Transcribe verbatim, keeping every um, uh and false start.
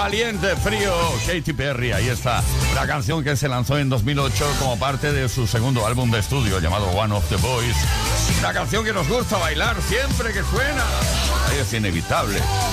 Caliente, frío, Katy Perry, ahí está. La canción que se lanzó en dos mil ocho como parte de su segundo álbum de estudio llamado One of the Boys. Una canción que nos gusta bailar siempre que suena. Es inevitable.